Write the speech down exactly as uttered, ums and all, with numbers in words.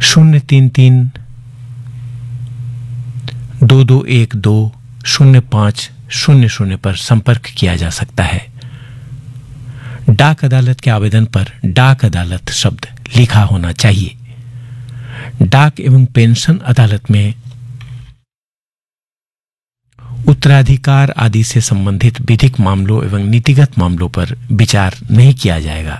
शून्य तीन तीन दो दो एक दो शून्य पाँच शून्य शून्य पर संपर्क किया जा सकता है। डाक अदालत के आवेदन पर डाक अदालत शब्द लिखा होना चाहिए। डाक एवं पेंशन अदालत में उत्तराधिकार आदि से संबंधित विधिक मामलों एवं नीतिगत मामलों पर विचार नहीं किया जाएगा।